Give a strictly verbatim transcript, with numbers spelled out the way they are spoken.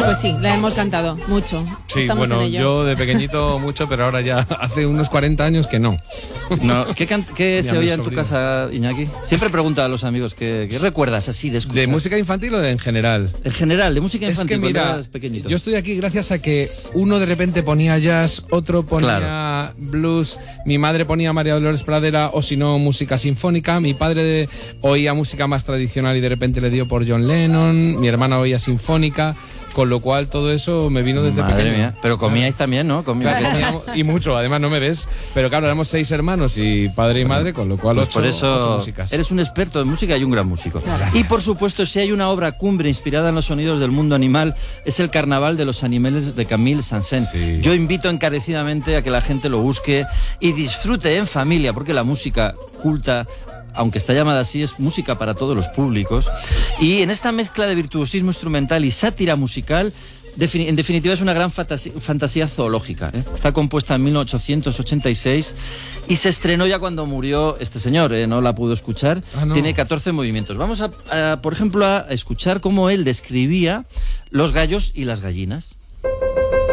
Pues sí, la hemos cantado mucho. Sí, Estamos bueno, en ello. yo de pequeñito mucho, pero ahora ya hace unos cuarenta años que no. No, ¿Qué, can- qué se Mi oía en tu sobrino. casa, Iñaki? Siempre pregunta a los amigos, ¿qué, qué recuerdas así de escuchar? ¿De música infantil o de en general? En general, de música Es infantil, que cuando mira, eras pequeñito. yo estoy aquí gracias a que uno de repente ponía jazz, otro ponía Claro. blues, mi madre ponía María Dolores Pradera o si no música sinfónica, mi padre de- oía música más tradicional y de repente le dio por John Lennon, mi hermana oía sinfónica, con lo cual todo eso me vino desde Madre pequeño. mía, pero comíais también, ¿no? Comíais. Claro, comíamos- y mucho, además no me ves, pero claro, éramos seis hermanos y padre y madre, con lo cual Pues ocho, por ocho eso músicas. eres un experto en música y un gran músico. Y por supuesto, si hay una obra cumbre inspirada en los sonidos del mundo animal, es el Carnaval de los Animales de Camille Saint-Saëns. Sí. Yo invito encarecidamente a que la gente lo busque y disfrute en familia, porque la música culta, aunque está llamada así, es música para todos los públicos. Y en esta mezcla de virtuosismo instrumental y sátira musical, defini- en definitiva es una gran fantasía, fantasía zoológica, ¿eh? Está compuesta en mil ochocientos ochenta y seis y se estrenó ya cuando murió este señor, ¿eh? No la pudo escuchar. Ah, no. Tiene catorce movimientos. Vamos, a, a, por ejemplo, a escuchar cómo él describía los gallos y las gallinas.